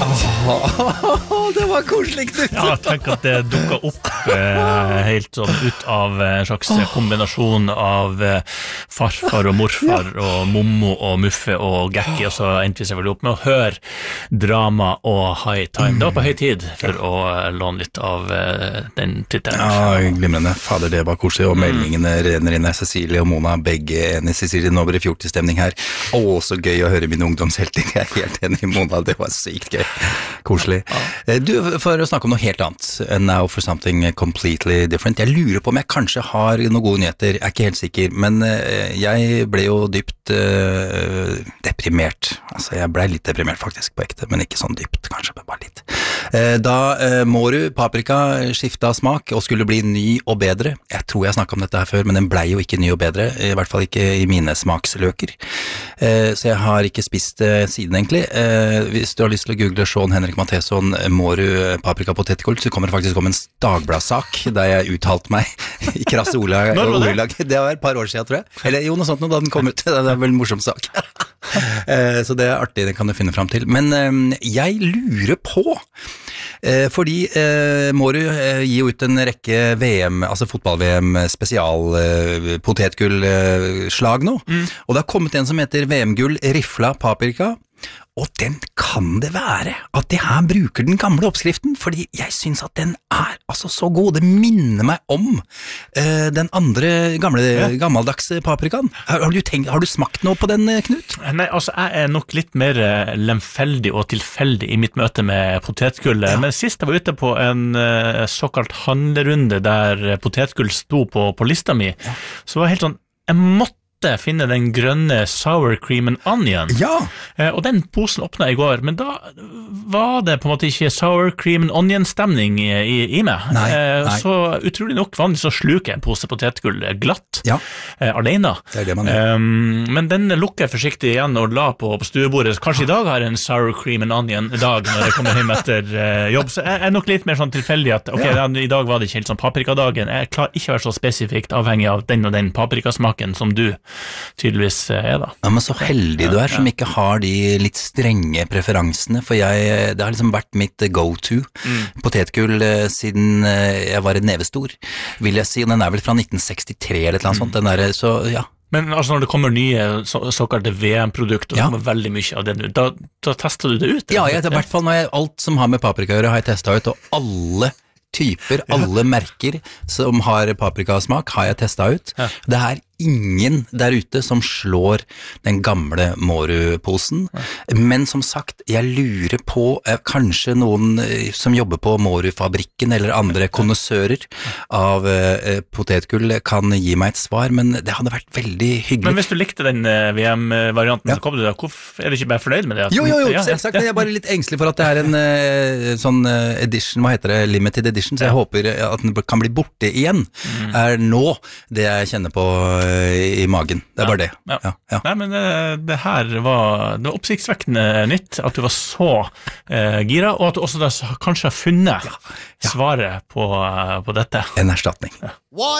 Det var koselig, Knut. Ja, tenk at det dukket opp helt sånn ut av en slags kombinasjon av farfar og morfar og mommo og muffe og gekki, og så endte vi selvfølgelig opp med å høre drama og high time. Det var på høy tid for å låne litt av den tittelen. Ja, glimrende. Fader, det var koselig, og meldingene renner inn. Cecilie og Mona, begge enige. Cecilie, nå blir det fjortestemning her. Så gøy å høre mine ungdomshelter. Jeg helt enig, Mona, det var sykt gøy. Koselig. Du, for å snakke om noe helt annet, now for something completely different. Jeg lurer på om jeg kanskje har noen gode nyheter, jeg er ikke helt sikker, men jeg ble jo dypt deprimert. Altså, jeg ble litt deprimert faktisk på ekte, men ikke sånn dypt, kanskje bare litt. Da Moru Paprika skiftet smak og skulle bli ny og bedre. Jeg tror jeg snakket om dette her før, men den ble jo ikke ny og bedre, i hvert fall ikke i mine smaksløker. Så jeg har ikke spist siden egentlig. Hvis du har lyst til å google Sean Henrik Matheson Moru Paprika Potetgull, så kommer det faktisk om en Dagbladet-sak der jeg uttalte meg i krasse ordelag. Det var et par år siden, tror jeg. Eller jo, noe sånt da den kom ut. Det er vel en morsom sak. Så det er artig, det kan du finne frem til. Men jeg lurer på, fordi Moru gir ut en rekke VM, altså fotball-VM spesial potetgull-slag nå, og det har kommet en som heter VM-gull Rifla Paprika, og den kan det være at de her bruker den gamle oppskriften, fordi jeg synes at den er altså så god. Det minner meg om den andre gammeldags paprikaen. Har du smakt noe på den, Knut? Nei, altså jeg er nok litt mer lemfeldig og tilfeldig i mitt møte med potetgull, men sist jeg var ute på en såkalt handlerunde der potetgull sto på lista mi, så var det helt sånn, jeg måtte finne den grønne sour cream and onion. Ja. Og den posen åpnet i går, men da var det på en måte ikke sour cream and onion stemning i meg. Nei. Så utrolig nok vanlig så sluker jeg en pose potetgull glatt, alene. Det er det man gjør. Men den lukker jeg forsiktig igjen og la på stuebordet. Kanskje i dag har jeg en sour cream and onion dag når jeg kommer hjem etter jobb. Så jeg er nok litt mer sånn tilfeldig at i dag var det ikke helt sånn paprikadagen. Jeg klarer ikke å være så spesifikt avhengig av den og den paprikasmaken som du tydeligvis er da. Ja, men så heldig du er som ikke har de litt strenge preferansene, for det har liksom vært mitt go-to potetgull siden jeg var en nevestor, vil jeg si. Den er vel fra 1963 eller noe sånt, den der, så ja. Men altså når det kommer nye såkalte VM-produkter, og det kommer veldig mye av det nå, da tester du det ut? Ja, i hvert fall alt som har med paprika å gjøre har jeg testet ut, og alle typer, alle merker som har paprikasmak har jeg testet ut. Det er ingen der ute som slår den gamle Moru-posen, men som sagt, jeg lurer på kanskje noen som jobber på Moru-fabrikken eller andre konnoissører av potetgull kan gi meg et svar, men det hadde vært veldig hyggelig. Men hvis du likte den VM-varianten, så kom du da, hvorfor er du ikke bare fornøyd med det? Jo, selvsagt, men jeg er bare litt engstelig for at det er en sånn edition, hva heter det, limited edition, så jeg håper at den kan bli borte igjen, er nå det jeg kjenner på i magen, det var det. Nei, men det her var oppsiktsvekkende nytt, at du var så gira, og at du også da kanskje har funnet svaret på dette. En erstatning.